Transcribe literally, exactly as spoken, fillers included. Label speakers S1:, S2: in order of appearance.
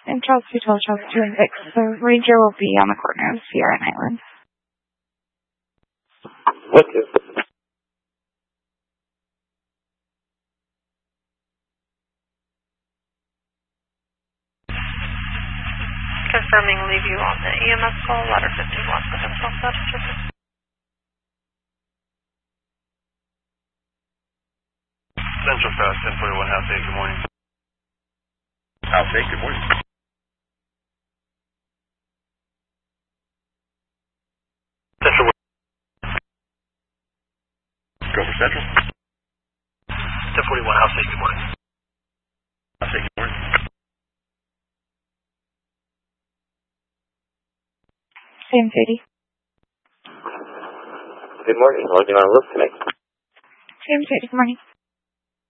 S1: And Charles two twelve, Charles two and six. So Ranger will be on the corner of Sierra and Island.
S2: What is it?
S3: Confirming leave you on the E M S call, ladder fifty-one, potential status.
S4: Central Fast, ten forty-one, House eight, good morning.
S2: House eight, good morning.
S4: Central.
S2: Go for Central.
S4: ten forty-one, House eight, good morning.
S2: House eight, good morning.
S1: Same city.
S2: Good morning. What do you want to look tonight?
S1: Same city. Good morning.